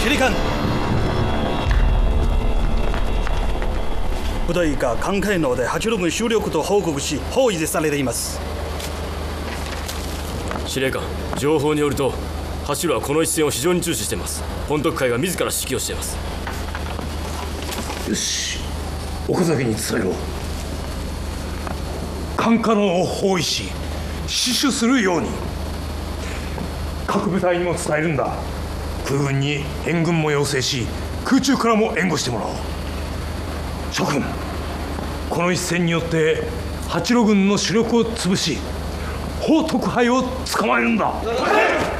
司令官、部隊が関海ので八路軍終了と報告し包囲されています。 司令官、情報によると八路はこの一戦を非常に重視しています。本徳会が自ら指揮をしています。 よし、岡崎に伝えろ。関下野を包囲し死守するように。各部隊にも伝えるんだ。空軍に援軍も要請し、空中からも援護してもらおう。諸君、この一戦によって八路軍の主力を潰し、報徳杯を捕まえるんだ。